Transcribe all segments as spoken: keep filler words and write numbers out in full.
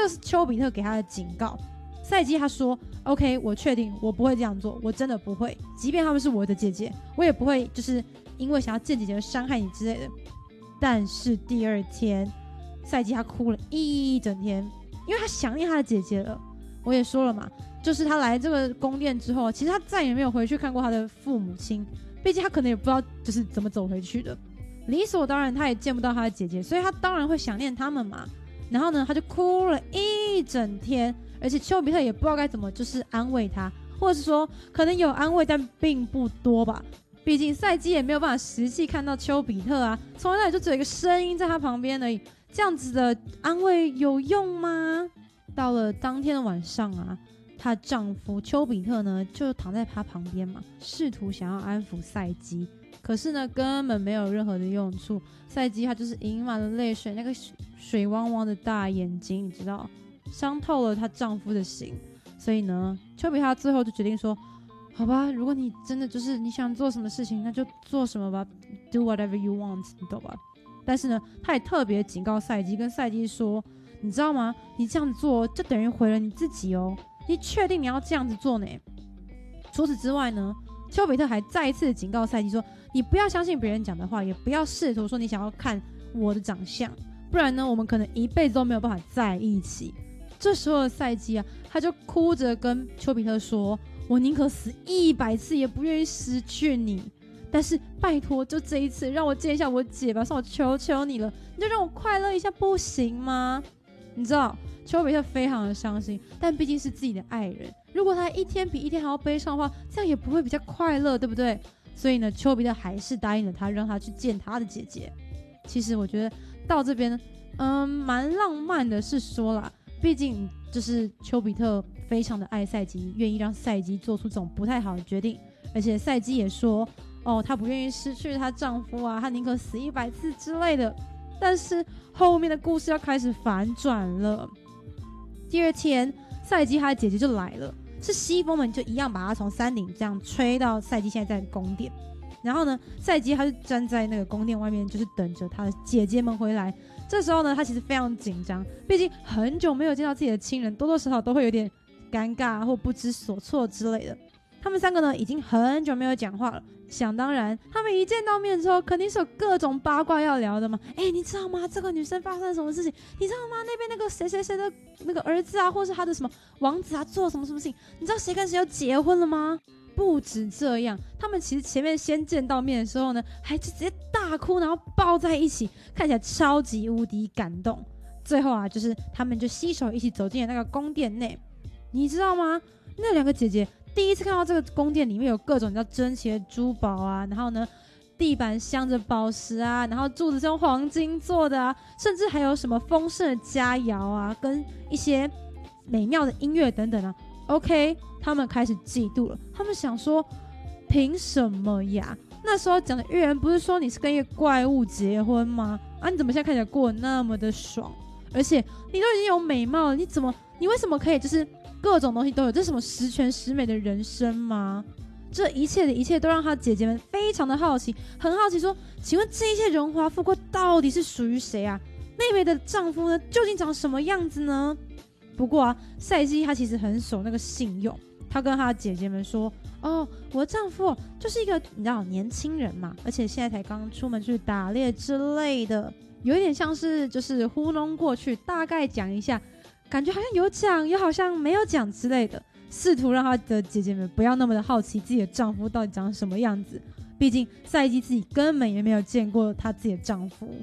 这是丘比特给他的警告。赛姬他说 OK 我确定我不会这样做，我真的不会，即便他们是我的姐姐，我也不会就是因为想要见姐姐而伤害你之类的。但是第二天赛姬他哭了一整天，因为他想念他的姐姐了。我也说了嘛，就是他来这个宫殿之后，其实他再也没有回去看过他的父母亲，毕竟他可能也不知道就是怎么走回去的，理所当然他也见不到他的姐姐，所以他当然会想念他们嘛。然后呢他就哭了一整天，而且丘比特也不知道该怎么就是安慰他，或者是说可能有安慰但并不多吧，毕竟赛姬也没有办法实际看到丘比特啊，从那里就只有一个声音在他旁边而已，这样子的安慰有用吗？到了当天的晚上啊，她的丈夫丘比特呢就躺在她旁边嘛，试图想要安抚赛姬，可是呢根本没有任何的用处。赛姬她就是盈满了泪水，那个水汪汪的大眼睛，你知道伤透了她丈夫的心。所以呢丘比特最后就决定说，好吧，如果你真的就是你想做什么事情那就做什么吧， do whatever you want， 你懂吧？但是呢他也特别警告赛姬，跟赛姬说，你知道吗？你这样子做就等于毁了你自己哦！你确定你要这样子做呢？除此之外呢，丘比特还再一次警告赛姬说，你不要相信别人讲的话，也不要试图说你想要看我的长相，不然呢，我们可能一辈子都没有办法在一起。这时候的赛姬啊，他就哭着跟丘比特说，我宁可死一百次，也不愿意失去你。但是拜托，就这一次让我见一下我姐吧，算我求求你了，你就让我快乐一下不行吗？你知道丘比特非常的伤心，但毕竟是自己的爱人，如果他一天比一天还要悲伤的话，这样也不会比较快乐，对不对？所以呢丘比特还是答应了他，让他去见他的姐姐。其实我觉得到这边嗯，蛮浪漫的，是说啦，毕竟就是丘比特非常的爱赛姬，愿意让赛姬做出这种不太好的决定，而且赛姬也说哦，她不愿意失去她丈夫啊，她宁可死一百次之类的。但是后面的故事要开始反转了。第二天赛姬她的姐姐就来了，是西风们就一样把她从山顶这样吹到赛姬现在在的宫殿。然后呢赛姬她就站在那个宫殿外面，就是等着她的姐姐们回来。这时候呢她其实非常紧张，毕竟很久没有见到自己的亲人，多多少少都会有点尴尬或不知所措之类的。他们三个呢已经很久没有讲话了，想当然他们一见到面之后肯定是有各种八卦要聊的嘛。哎，你知道吗这个女生发生了什么事情？你知道吗那边那个谁谁谁的那个儿子啊，或是他的什么王子啊做什么什么事情？你知道谁跟谁要结婚了吗？不止这样，他们其实前面先见到面的时候呢还直接大哭，然后抱在一起，看起来超级无敌感动。最后啊就是他们就携手一起走进了那个宫殿内。你知道吗那两个姐姐第一次看到这个宫殿里面有各种你知道珍奇的珠宝啊，然后呢地板镶着宝石啊，然后柱子是用黄金做的啊，甚至还有什么丰盛的佳肴啊，跟一些美妙的音乐等等啊。 OK 他们开始嫉妒了，他们想说凭什么呀？那时候讲的预言不是说你是跟一个怪物结婚吗？啊你怎么现在看起来过得那么的爽？而且你都已经有美貌了，你怎么你为什么可以就是各种东西都有，这是什么十全十美的人生吗？这一切的一切都让他姐姐们非常的好奇，很好奇说，请问这一切荣华富贵到底是属于谁啊？妹妹的丈夫呢究竟长什么样子呢？不过啊赛姬她其实很守那个信用，她跟她的姐姐们说，哦我的丈夫就是一个你知道年轻人嘛，而且现在才刚出门去打猎之类的，有一点像是就是糊弄过去，大概讲一下，感觉好像有讲又好像没有讲之类的，试图让她的姐姐们不要那么的好奇自己的丈夫到底长什么样子，毕竟赛姬自己根本也没有见过她自己的丈夫。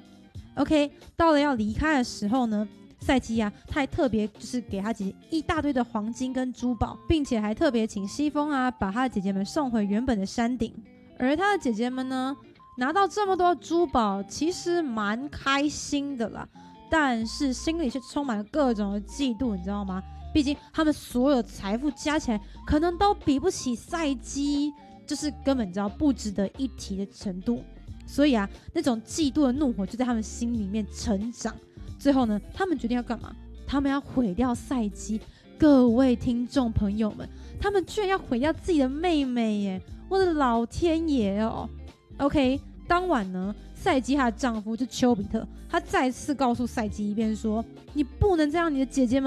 OK 到了要离开的时候呢，赛姬啊她还特别就是给她姐姐一大堆的黄金跟珠宝，并且还特别请西风啊把她的姐姐们送回原本的山顶。而她的姐姐们呢拿到这么多珠宝其实蛮开心的啦，但是心里却充满了各种的嫉妒，你知道吗？毕竟他们所有财富加起来可能都比不起赛姬，就是根本你知道不值得一提的程度。所以啊那种嫉妒的怒火就在他们心里面成长。最后呢他们决定要干嘛？他们要毁掉赛姬。各位听众朋友们，他们居然要毁掉自己的妹妹耶，我的老天爷哦。 OK 当晚呢赛姬她的丈夫就丘比特，他再次告诉赛姬一遍说，你不能再让你的姐姐们